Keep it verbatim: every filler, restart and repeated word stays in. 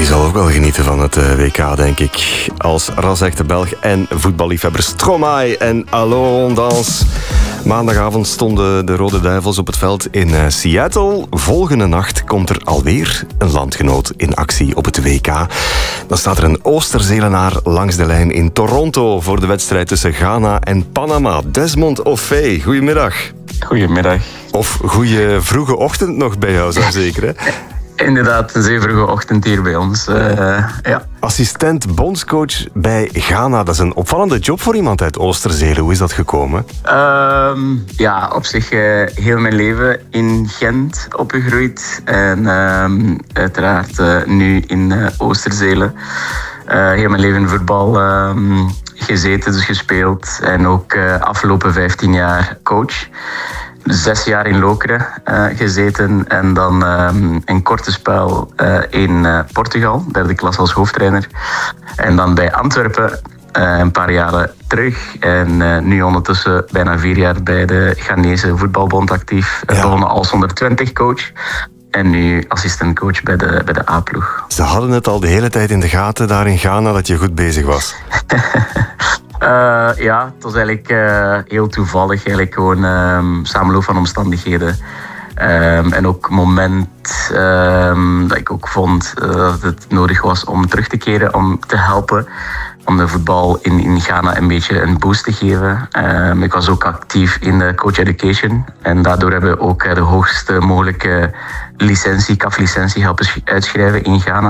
die zal ook wel genieten van het W K, denk ik. Als ras-echte Belg en voetballiefhebber. Stromae en Allons Dans. Maandagavond stonden de Rode Duivels op het veld in Seattle. Volgende nacht komt er alweer een landgenoot in actie op het W K. Dan staat er een Oosterzelenaar langs de lijn in Toronto voor de wedstrijd tussen Ghana en Panama. Desmond Offé, goedemiddag. Goedemiddag. Of goeie vroege ochtend nog bij jou, zo zeker, hè? Inderdaad, een zeer vroege ochtend hier bij ons. Uh, ja. Assistent bondscoach bij Ghana, dat is een opvallende job voor iemand uit Oosterzelen. Hoe is dat gekomen? Uh, ja, op zich uh, heel mijn leven in Gent opgegroeid. En uh, uiteraard uh, nu in uh, Oosterzelen. Uh, heel mijn leven in voetbal uh, gezeten, dus gespeeld. En ook uh, afgelopen vijftien jaar coach. Zes jaar in Lokeren uh, gezeten en dan um, een korte spel uh, in uh, Portugal, derde klas als hoofdtrainer. En dan bij Antwerpen uh, een paar jaren terug. En uh, nu ondertussen bijna vier jaar bij de Ghanese voetbalbond actief. Ja. Begonnen als onder twintig coach. En nu assistentcoach bij de, bij de A-ploeg. Ze hadden het al de hele tijd in de gaten daar in Ghana dat je goed bezig was. Uh, ja, het was eigenlijk uh, heel toevallig. Eigenlijk gewoon um, samenloop van omstandigheden. Um, en ook moment um, dat ik ook vond uh, dat het nodig was om terug te keren, om te helpen. Om de voetbal in, in Ghana een beetje een boost te geven. Um, ik was ook actief in de coach education. En daardoor hebben we ook de hoogste mogelijke licentie, C A F-licentie helpen uitschrijven in Ghana.